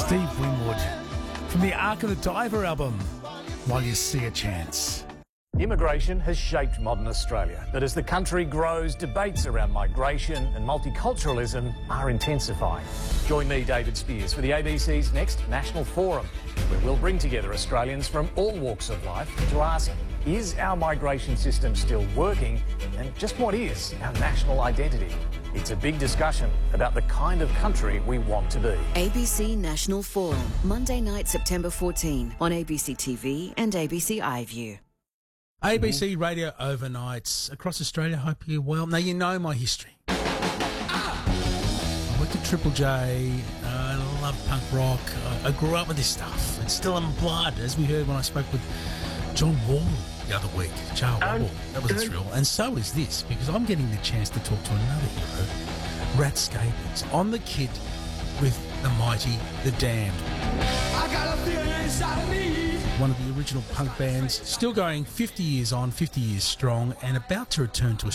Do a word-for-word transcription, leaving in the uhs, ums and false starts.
Steve Winwood from the Ark of the Diver album, While You See a Chance. Immigration has shaped modern Australia, but as the country grows, debates around migration and multiculturalism are intensifying. Join me, David Spears, for the A B C's next National Forum, where we'll bring together Australians from all walks of life to ask, is our migration system still working, and just what is our national identity? It's a big discussion about the kind of country we want to be. A B C National Forum, Monday night, September fourteenth, on A B C T V and A B C iView. A B C Radio Overnights across Australia. Hope you're well. Now, you know my history. I worked at Triple J. Uh, I love punk rock. I, I grew up with this stuff. It's still in my blood, as we heard when I spoke with John Wall the other week. Charles Um, Wall. That was a thrill. And so is this, because I'm getting the chance to talk to another hero, Rat Scabies, on the kit with the mighty The Damned. I got a feeling inside of me. One of the original punk bands, still going fifty years on, fifty years strong, and about to return to Australia.